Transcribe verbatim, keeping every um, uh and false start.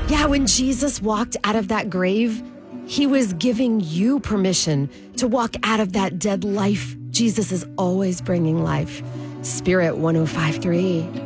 Yeah, when Jesus walked out of that grave, he was giving you permission to walk out of that dead life. Jesus is always bringing life. Spirit one oh five point three.